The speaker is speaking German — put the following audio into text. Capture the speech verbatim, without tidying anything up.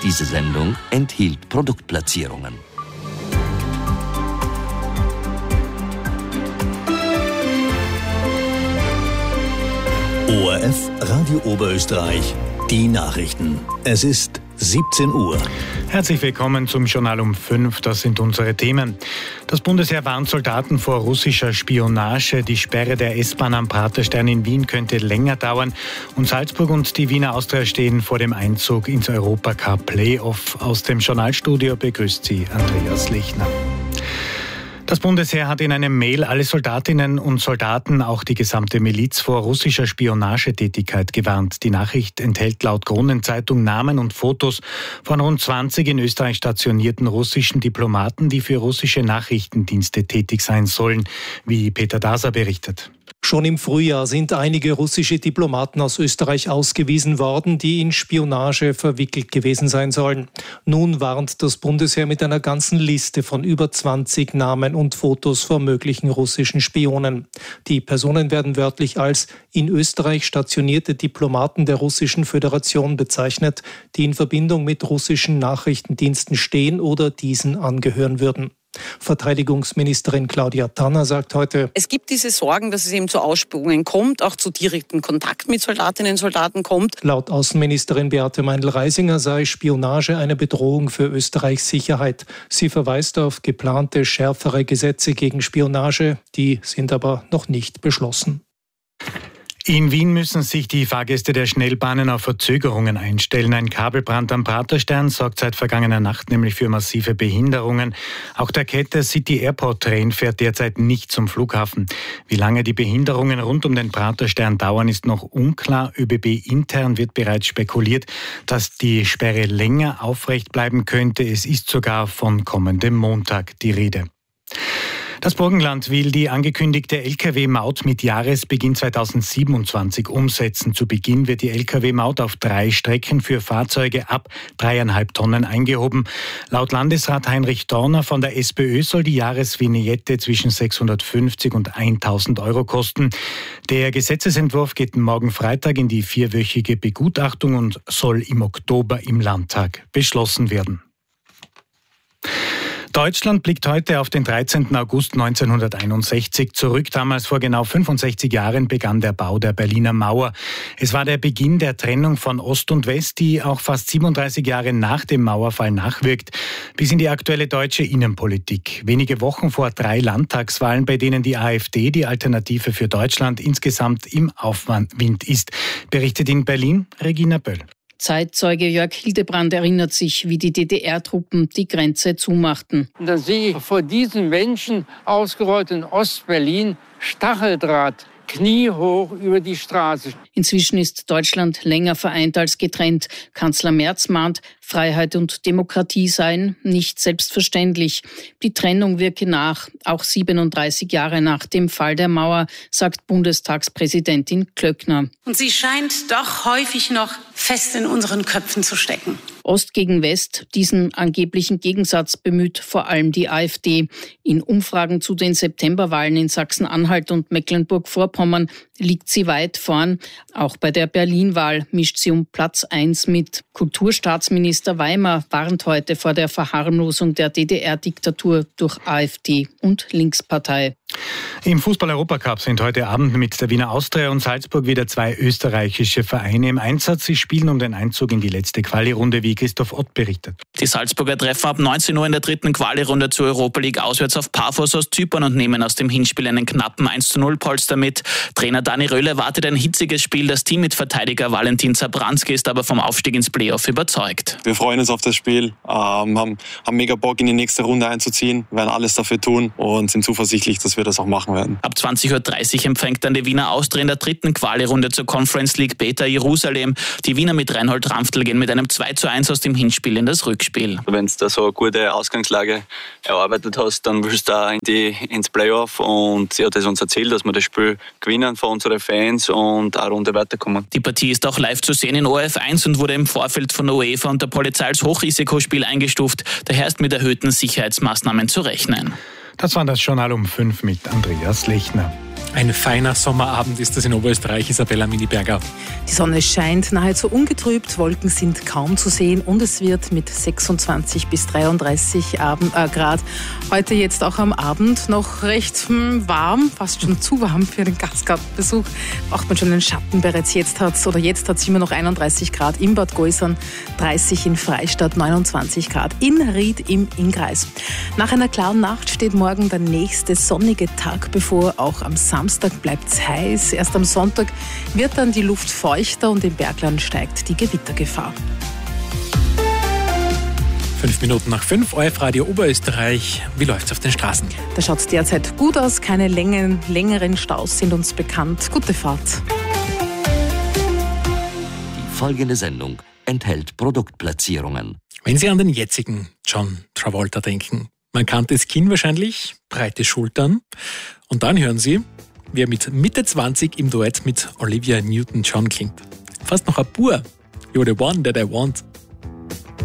Diese Sendung enthielt Produktplatzierungen. O R F Radio Oberösterreich, die Nachrichten. Es ist siebzehn Uhr. Herzlich willkommen zum Journal um fünf. Das sind unsere Themen. Das Bundesheer warnt Soldaten vor russischer Spionage. Die Sperre der S-Bahn am Praterstern in Wien könnte länger dauern. Und Salzburg und die Wiener Austria stehen vor dem Einzug ins Europacup Playoff. Aus dem Journalstudio begrüßt Sie Andreas Lechner. Das Bundesheer hat in einem Mail alle Soldatinnen und Soldaten, auch die gesamte Miliz, vor russischer Spionagetätigkeit gewarnt. Die Nachricht enthält laut Kronenzeitung Namen und Fotos von rund zwanzig in Österreich stationierten russischen Diplomaten, die für russische Nachrichtendienste tätig sein sollen, wie Peter Daser berichtet. Schon im Frühjahr sind einige russische Diplomaten aus Österreich ausgewiesen worden, die in Spionage verwickelt gewesen sein sollen. Nun warnt das Bundesheer mit einer ganzen Liste von über zwanzig Namen und Fotos vor möglichen russischen Spionen. Die Personen werden wörtlich als in Österreich stationierte Diplomaten der Russischen Föderation bezeichnet, die in Verbindung mit russischen Nachrichtendiensten stehen oder diesen angehören würden. Verteidigungsministerin Claudia Tanner sagt heute: Es gibt diese Sorgen, dass es eben zu Ausspürungen kommt, auch zu direkten Kontakt mit Soldatinnen und Soldaten kommt. Laut Außenministerin Beate Meindl-Reisinger sei Spionage eine Bedrohung für Österreichs Sicherheit. Sie verweist auf geplante schärfere Gesetze gegen Spionage, die sind aber noch nicht beschlossen. In Wien müssen sich die Fahrgäste der Schnellbahnen auf Verzögerungen einstellen. Ein Kabelbrand am Praterstern sorgt seit vergangener Nacht nämlich für massive Behinderungen. Auch der Ketter City Airport Train fährt derzeit nicht zum Flughafen. Wie lange die Behinderungen rund um den Praterstern dauern, ist noch unklar. ÖBB intern wird bereits spekuliert, dass die Sperre länger aufrecht bleiben könnte. Es ist sogar von kommendem Montag die Rede. Das Burgenland will die angekündigte L K W-Maut mit Jahresbeginn zweitausendsiebenundzwanzig umsetzen. Zu Beginn wird die L K W-Maut auf drei Strecken für Fahrzeuge ab dreieinhalb Tonnen eingehoben. Laut Landesrat Heinrich Dorner von der SPÖ soll die Jahresvignette zwischen sechshundertfünfzig und eintausend Euro kosten. Der Gesetzesentwurf geht morgen Freitag in die vierwöchige Begutachtung und soll im Oktober im Landtag beschlossen werden. Deutschland blickt heute auf den dreizehnten August neunzehnhunderteinundsechzig zurück. Damals vor genau fünfundsechzig Jahren begann der Bau der Berliner Mauer. Es war der Beginn der Trennung von Ost und West, die auch fast siebenunddreißig Jahre nach dem Mauerfall nachwirkt, bis in die aktuelle deutsche Innenpolitik. Wenige Wochen vor drei Landtagswahlen, bei denen die AfD, die Alternative für Deutschland, insgesamt im Aufwind ist, berichtet in Berlin Regina Böll. Zeitzeuge Jörg Hildebrand erinnert sich, wie die D D R-Truppen die Grenze zumachten. Da sehe ich vor diesen Menschen ausgerollt in Ostberlin Stacheldraht, kniehoch über die Straße. Inzwischen ist Deutschland länger vereint als getrennt. Kanzler Merz mahnt, Freiheit und Demokratie seien nicht selbstverständlich. Die Trennung wirke nach, auch siebenunddreißig Jahre nach dem Fall der Mauer, sagt Bundestagspräsidentin Klöckner. Und sie scheint doch häufig noch fest in unseren Köpfen zu stecken. Ost gegen West, diesen angeblichen Gegensatz bemüht vor allem die AfD. In Umfragen zu den Septemberwahlen in Sachsen-Anhalt und Mecklenburg-Vorpommern liegt sie weit vorn. Auch bei der Berlin-Wahl mischt sie um Platz eins mit. Kulturstaatsminister Weimar warnt heute vor der Verharmlosung der D D R-Diktatur durch AfD und Linkspartei. Im Fußball-Europacup sind heute Abend mit der Wiener Austria und Salzburg wieder zwei österreichische Vereine im Einsatz. Sie spielen um den Einzug in die letzte Quali-Runde, wie Christoph Ott berichtet. Die Salzburger treffen ab neunzehn Uhr in der dritten Quali-Runde zur Europa League auswärts auf Paphos aus Zypern und nehmen aus dem Hinspiel einen knappen eins zu null Polster mit. Trainer Dani Röhl erwartet ein hitziges Spiel. Das Team mit Verteidiger Valentin Zabranski ist aber vom Aufstieg ins Playoff überzeugt. Wir freuen uns auf das Spiel, ähm, haben, haben mega Bock in die nächste Runde einzuziehen, werden alles dafür tun und sind zuversichtlich, dass wir das auch machen werden. Ab zwanzig Uhr dreißig empfängt dann die Wiener Austria in der dritten Quali-Runde zur Conference League Beta Jerusalem. Die Wiener mit Reinhold Ramftl gehen mit einem zwei zu eins aus dem Hinspiel in das Rückspiel. Wenn du da so eine gute Ausgangslage erarbeitet hast, dann willst du da in die, ins Playoff und sie hat es uns erzählt, dass wir das Spiel gewinnen von unseren Fans und eine Runde weiterkommen. Die Partie ist auch live zu sehen in O R F eins und wurde im Vorfeld von der UEFA und der Polizei als Hochrisikospiel eingestuft. Daher ist mit erhöhten Sicherheitsmaßnahmen zu rechnen. Das war das Journal um fünf mit Andreas Lechner. Ein feiner Sommerabend ist das in Oberösterreich, Isabella Miniberger. Die Sonne scheint nahezu ungetrübt, Wolken sind kaum zu sehen und es wird mit sechsundzwanzig bis dreiunddreißig Grad heute jetzt auch am Abend noch recht hm, warm, fast schon zu warm für den Gastgartenbesuch. Braucht man schon einen Schatten. Bereits jetzt hat es oder jetzt hat es immer noch einunddreißig Grad in Bad Gäusern, dreißig in Freistadt, neunundzwanzig Grad in Ried im Innkreis. Nach einer klaren Nacht steht morgen der nächste sonnige Tag bevor. Auch am Samstag bleibt es heiß. Erst am Sonntag wird dann die Luft feuchter und im Bergland steigt die Gewittergefahr. Fünf Minuten nach fünf, O R F Radio Oberösterreich. Wie läuft's auf den Straßen? Da schaut es derzeit gut aus. Keine Längen, längeren Staus sind uns bekannt. Gute Fahrt. Die folgende Sendung enthält Produktplatzierungen. Wenn Sie an den jetzigen John Travolta denken, man kannte das Kinn wahrscheinlich, breite Schultern. Und dann hören Sie, wie er mit Mitte zwanzig im Duett mit Olivia Newton-John klingt. Fast noch ein Bur. You're the one that I want.